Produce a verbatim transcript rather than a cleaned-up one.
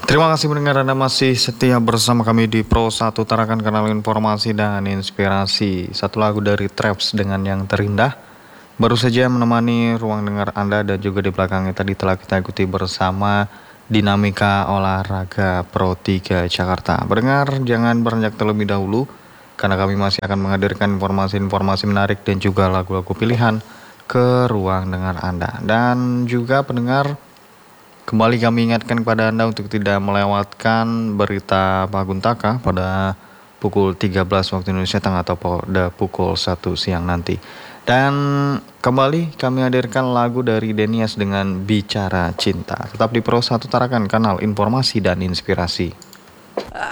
Terima kasih mendengar Anda masih setia bersama kami di Pro satu Tarakan, kanal informasi dan inspirasi. Satu lagu dari Traps dengan Yang Terindah baru saja menemani ruang dengar Anda, dan juga di belakangnya tadi telah kita ikuti bersama dinamika olahraga Pro tiga Jakarta. Pendengar, jangan beranjak terlebih dahulu karena kami masih akan menghadirkan informasi-informasi menarik dan juga lagu-lagu pilihan ke ruang dengar Anda. Dan juga pendengar, kembali kami ingatkan kepada Anda untuk tidak melewatkan berita Paguntaka pada pukul tiga belas waktu Indonesia Tengah atau pada pukul satu siang nanti. Dan kembali kami hadirkan lagu dari Denias dengan Bicara Cinta. Tetap di Pro satu Tarakan, kanal informasi dan inspirasi.